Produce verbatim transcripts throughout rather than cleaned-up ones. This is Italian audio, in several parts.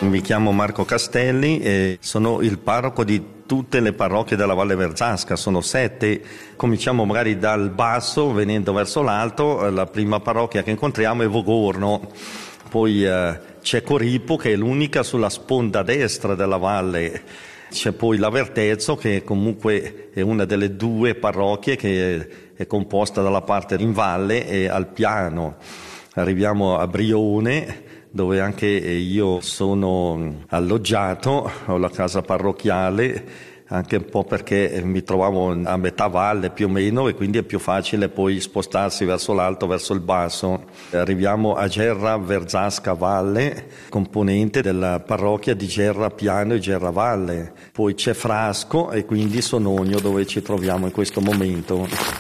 Mi chiamo Marco Castelli e sono il parroco di tutte le parrocchie della Valle Verzasca, sono sette. Cominciamo magari dal basso, venendo verso l'alto. La prima parrocchia che incontriamo è Vogorno, poi eh, c'è Coripo, che è l'unica sulla sponda destra della valle. C'è poi l'Avertezzo, che comunque è una delle due parrocchie che è composta dalla parte in valle e al piano. Arriviamo a Brione, dove anche io sono alloggiato, ho la casa parrocchiale, anche un po' perché mi trovavo a metà valle più o meno, e quindi è più facile poi spostarsi verso l'alto, verso il basso. Arriviamo a Gerra Verzasca Valle, componente della parrocchia di Gerra Piano e Gerra Valle. Poi c'è Frasco e quindi Sonogno, dove ci troviamo in questo momento.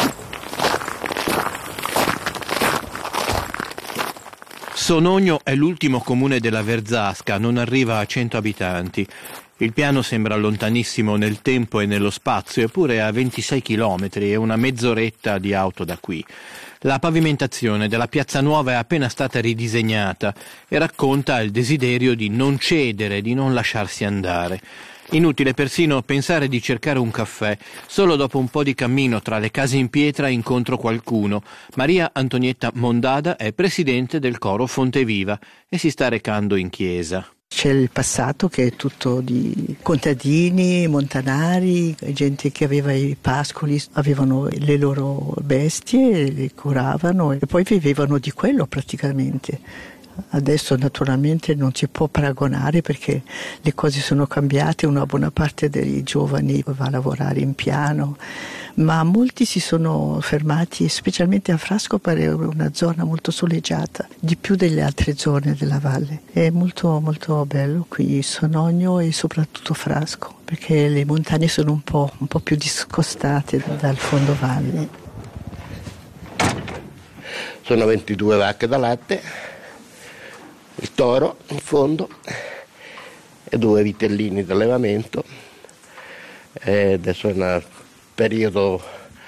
Sonogno è l'ultimo comune della Verzasca, non arriva a cento abitanti. Il piano sembra lontanissimo nel tempo e nello spazio, eppure è a ventisei chilometri e una mezz'oretta di auto da qui. La pavimentazione della Piazza Nuova è appena stata ridisegnata e racconta il desiderio di non cedere, di non lasciarsi andare. Inutile persino pensare di cercare un caffè. Solo dopo un po' di cammino tra le case in pietra incontro qualcuno. Maria Antonietta Mondada è presidente del coro Fonteviva e si sta recando in chiesa. C'è il passato che è tutto di contadini, montanari, gente che aveva i pascoli, avevano le loro bestie, le curavano e poi vivevano di quello praticamente. Adesso naturalmente non si può paragonare perché le cose sono cambiate, una buona parte dei giovani va a lavorare in piano, ma molti si sono fermati, specialmente a Frasco, per una zona molto soleggiata, di più delle altre zone della valle. È molto molto bello qui Sonogno e soprattutto Frasco, perché le montagne sono un po', un po' più discostate dal fondovalle. Sono ventidue vacche da latte, il toro in fondo e due vitellini d'allevamento. E adesso è un periodo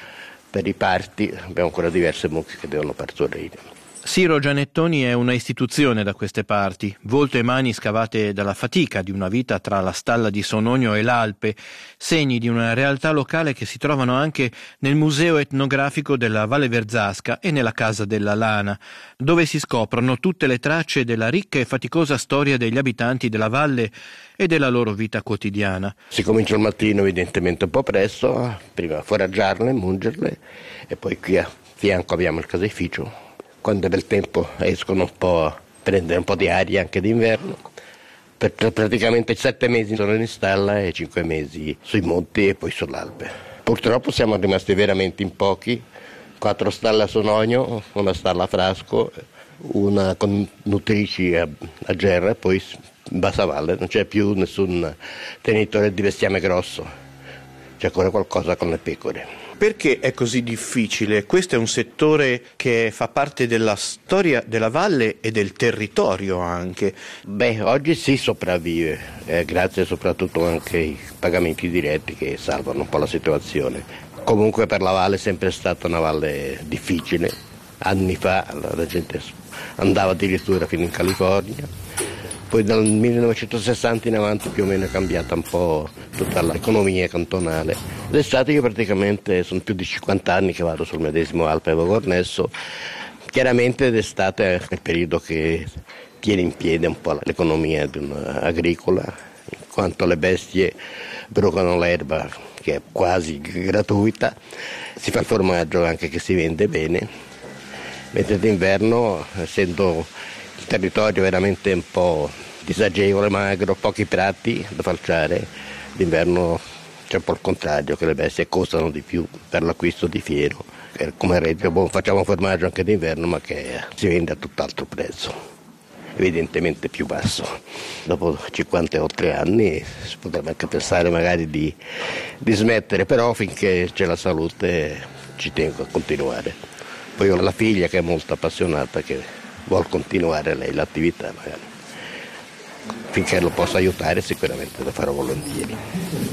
per i parti, abbiamo ancora diverse mucche che devono partorire. Siro Gianettoni è una istituzione da queste parti, volto e mani scavate dalla fatica di una vita tra la stalla di Sonogno e l'Alpe, segni di una realtà locale che si trovano anche nel museo etnografico della Valle Verzasca e nella Casa della Lana, dove si scoprono tutte le tracce della ricca e faticosa storia degli abitanti della valle e della loro vita quotidiana. Si comincia il mattino evidentemente un po' presto, prima a foraggiarle, mungerle, e poi qui a fianco abbiamo il caseificio. Quando è bel tempo escono un po' a prendere un po' di aria anche d'inverno. Per praticamente sette mesi sono in stalla e cinque mesi sui monti e poi sull'Alpe. Purtroppo siamo rimasti veramente in pochi, quattro stalle a Sonogno, una stalla a Frasco, una con nutrici a, a Gerra e poi in Bassa Valle non c'è più nessun tenitore di bestiame grosso, c'è ancora qualcosa con le pecore. Perché è così difficile? Questo è un settore che fa parte della storia della valle e del territorio anche. Beh, oggi si sopravvive, eh, grazie soprattutto anche ai pagamenti diretti che salvano un po' la situazione. Comunque per la valle è sempre stata una valle difficile. Anni fa la gente andava addirittura fino in California. Poi dal millenovecentosessanta in avanti più o meno è cambiata un po' tutta l'economia cantonale. D'estate io praticamente sono più di cinquanta anni che vado sul medesimo Alpe Vogornesso. Chiaramente d'estate è il periodo che tiene in piedi un po' l'economia agricola, in quanto le bestie brucano l'erba che è quasi gratuita, si fa il formaggio anche che si vende bene, mentre d'inverno, essendo il territorio veramente un po' disagevole, magro, pochi prati da falciare, d'inverno c'è un po' il contrario, che le bestie costano di più per l'acquisto di fiero. Come Reggio boh, facciamo formaggio anche d'inverno, ma che si vende a tutt'altro prezzo, evidentemente più basso. Dopo cinquantotto anni si potrebbe anche pensare magari di, di smettere, però finché c'è la salute ci tengo a continuare. Poi ho la figlia che è molto appassionata, che vuol continuare lei l'attività, magari finché lo possa aiutare sicuramente lo farò volentieri.